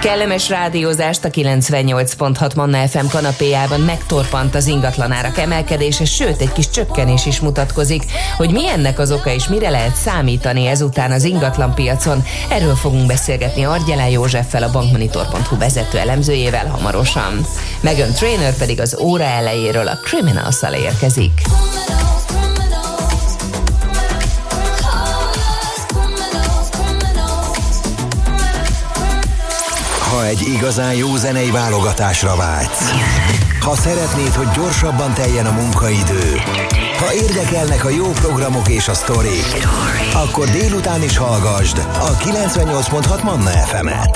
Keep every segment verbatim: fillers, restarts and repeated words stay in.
Kellemes rádiózást a kilencvennyolc pont hat Manna ef em kanapéjában megtorpant az ingatlanárak emelkedése, sőt egy kis csökkenés is mutatkozik. Hogy mi ennek az oka és mire lehet számítani ezután az ingatlanpiacon, erről fogunk beszélgetni Argyelán Józseffel, a bankmonitor pont hu vezető elemzőjével hamarosan. Meghan Trainor pedig az óra elejéről, a Criminals-szal érkezik. Ha egy igazán jó zenei válogatásra vágysz, ha szeretnéd, hogy gyorsabban teljen a munkaidő, ha érdekelnek a jó programok és a sztorik, akkor délután is hallgasd a kilencvennyolc pont hat Manna ef emet.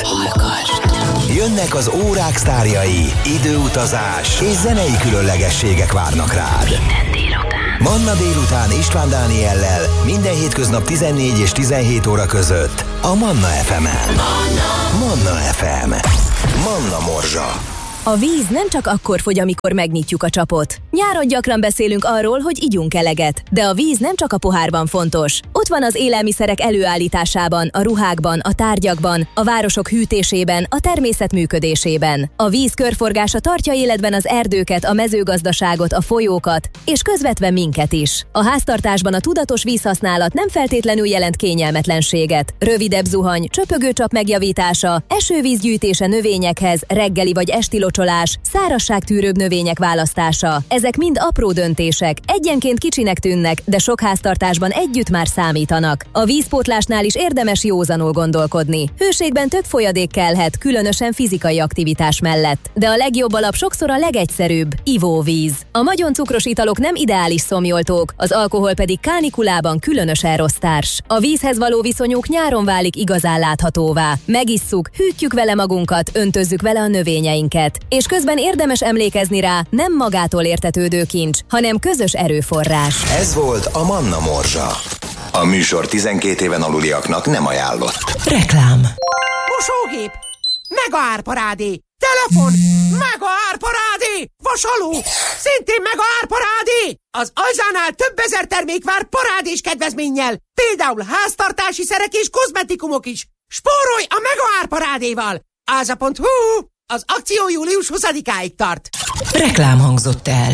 Jönnek az órák sztárjai, időutazás és zenei különlegességek várnak rád. Manna délután István Dániellel minden hétköznap tizennégy és tizenhét óra között a Manna ef emen. Manna ef em. Manna Morzsa. A víz nem csak akkor fogy, amikor megnyitjuk a csapot. Nyáron gyakran beszélünk arról, hogy igyunk eleget, de a víz nem csak a pohárban fontos. Ott van az élelmiszerek előállításában, a ruhákban, a tárgyakban, a városok hűtésében, a természet működésében. A víz körforgása tartja életben az erdőket, a mezőgazdaságot, a folyókat, és közvetve minket is. A háztartásban a tudatos vízhasználat nem feltétlenül jelent kényelmetlenséget. Rövidebb zuhany, csöpögőcsap megjavítása, esővíz gyűjtése növényekhez, reggeli vagy esti locsolás, szárazságtűrőbb növények választása. Ezek mind apró döntések, egyenként kicsinek tűnnek, de sok háztartásban együtt már számítanak. A vízpótlásnál is érdemes józanul gondolkodni. Hőségben több folyadék kellhet, különösen fizikai aktivitás mellett. De a legjobb alap sokszor a legegyszerűbb, ivóvíz. A nagyon cukros italok nem ideális szomjoltók, az alkohol pedig kánikulában különösen rossz társ. A vízhez való viszonyuk nyáron válik igazán láthatóvá. Megisszuk, hűtjük vele magunkat, öntözzük vele a növényeinket. És közben érdemes emlékezni rá, nem magától értetődő kincs, hanem közös erőforrás. Ez volt a Manna Morzsa. A műsor tizenkét éven aluliaknak nem ajánlott. Reklám. Mosógép, mega árparádé, telefon, mega árparádé, vasaló, szintén mega árparádé. Az Ajzánál több ezer termék vár parádés kedvezménnyel, például háztartási szerek és kozmetikumok is. Spórolj a mega árparádéval. áza pont hu. Az akció július huszadikáig tart. Reklám hangzott el.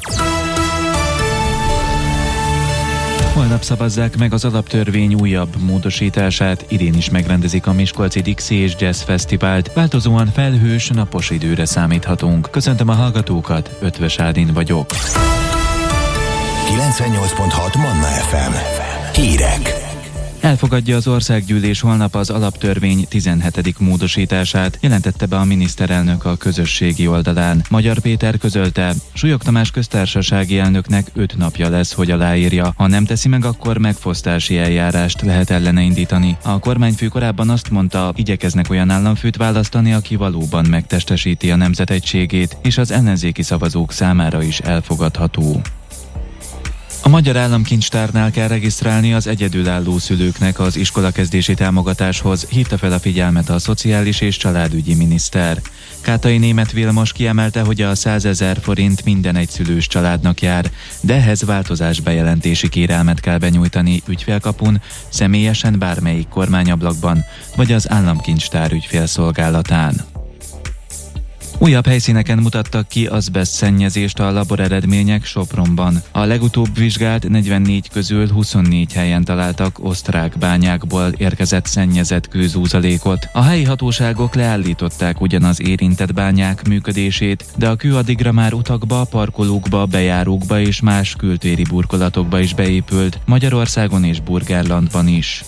Holnap szavazzák meg az alaptörvény újabb módosítását, idén is megrendezik a Miskolci Dixi és Jazz Fesztivált, változóan felhős, napos időre számíthatunk. Köszöntöm a hallgatókat, Ötvös Ádin vagyok. kilencvennyolc pont hat Manna ef em. Hírek. Elfogadja az országgyűlés holnap az alaptörvény tizenhetedik módosítását, jelentette be a miniszterelnök a közösségi oldalán. Magyar Péter közölte, Súlyog Tamás köztársasági elnöknek öt napja lesz, hogy aláírja. Ha nem teszi meg, akkor megfosztási eljárást lehet ellene indítani. A kormányfő korábban azt mondta, igyekeznek olyan államfőt választani, aki valóban megtestesíti a nemzet egységét, és az ellenzéki szavazók számára is elfogadható. A Magyar Államkincstárnál kell regisztrálni az egyedülálló szülőknek az iskolakezdési támogatáshoz, hívta fel a figyelmet a Szociális és Családügyi miniszter. Kátai Németh Vilmos kiemelte, hogy a százezer forint minden egyszülős családnak jár, de ehhez változásbejelentési kérelmet kell benyújtani ügyfélkapun, személyesen bármelyik kormányablakban, vagy az Államkincstár ügyfélszolgálatán. Újabb helyszíneken mutattak ki azbeszt szennyezést a laboreredmények Sopronban. A legutóbb vizsgált negyvennégy közül huszonnégy helyen találtak osztrák bányákból érkezett szennyezett kőzúzalékot. A helyi hatóságok leállították ugyan az érintett bányák működését, de a kő addigra már utakba, parkolókba, bejárókba és más kültéri burkolatokba is beépült, Magyarországon és Burgenlandban is.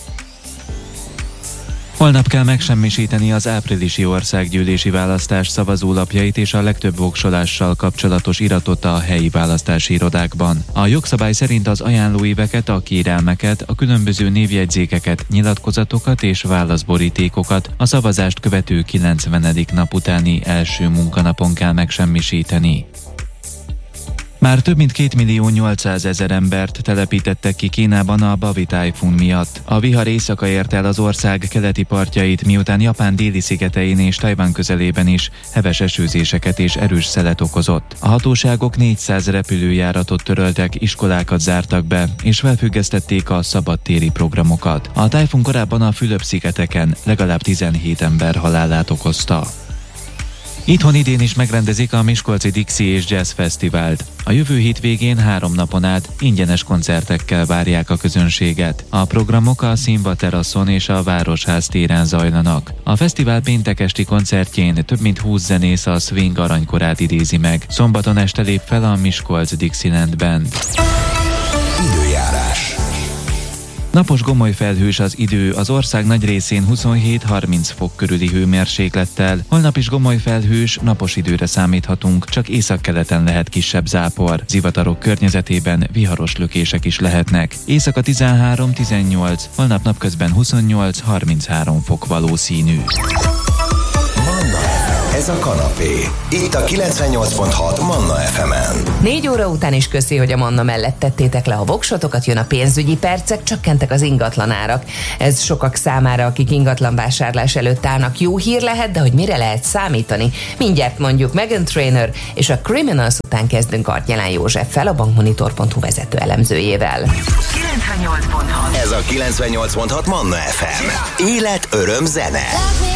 Holnap kell megsemmisíteni az áprilisi országgyűlési választás szavazólapjait és a legtöbb voksolással kapcsolatos iratot a helyi választási irodákban. A jogszabály szerint az ajánlóíveket, a kérelmeket, a különböző névjegyzékeket, nyilatkozatokat és válaszborítékokat a szavazást követő kilencvenedik nap utáni első munkanapon kell megsemmisíteni. Már több mint két millió nyolcszázezer embert telepítettek ki Kínában a Bavi tájfun miatt. A vihar éjszaka ért el az ország keleti partjait, miután Japán déli szigetein és Tajvan közelében is heves esőzéseket és erős szelet okozott. A hatóságok négyszáz repülőjáratot töröltek, iskolákat zártak be, és felfüggesztették a szabadtéri programokat. A tájfun korábban a Fülöp-szigeteken legalább tizenhét ember halálát okozta. Itthon idén is megrendezik a Miskolci Dixie és Jazz Fesztivált. A jövő hétvégén három napon át ingyenes koncertekkel várják a közönséget. A programok a Színva teraszon és a Városház téren zajlanak. A fesztivál péntek esti koncertjén több mint húsz zenész a swing aranykorát idézi meg. Szombaton este lép fel a Miskolc Dixieland Band. Időjárás. Napos gomoly felhős az idő, az ország nagy részén huszonhét-harminc fok körüli hőmérséklettel. Holnap is gomoly felhős, napos időre számíthatunk, csak északkeleten lehet kisebb zápor. Zivatarok környezetében viharos lökések is lehetnek. Éjszaka tizenhárom-tizennyolc, holnap napközben huszonnyolc-harminchárom fok valószínű. Ez a kanapé. Itt a kilencvennyolc pont hat Manna ef emen. Négy óra után is köszi, hogy a Manna mellett tettétek le a voksotokat, jön a pénzügyi percek, csökkentek az ingatlanárak. Ez sokak számára, akik ingatlanvásárlás előtt állnak, jó hír lehet, de hogy mire lehet számítani? Mindjárt mondjuk. Meghan Trainor és a Criminals után kezdünk Artnyelán Józseffel, a bankmonitor pont hu vezető elemzőjével. kilencvennyolc pont hat Ez a kilencvennyolc pont hat Manna ef em. Élet, öröm, zene.